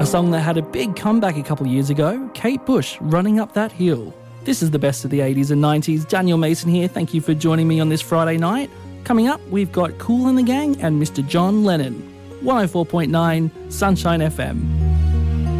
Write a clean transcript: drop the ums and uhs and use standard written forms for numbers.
A song that had a big comeback a couple of years ago, Kate Bush, Running Up That Hill. This is the best of the 80s and 90s. Daniel Mason here. Thank you for joining me on this Friday night. Coming up, we've got Kool and the Gang and Mr. John Lennon. 104.9 Sunshine FM.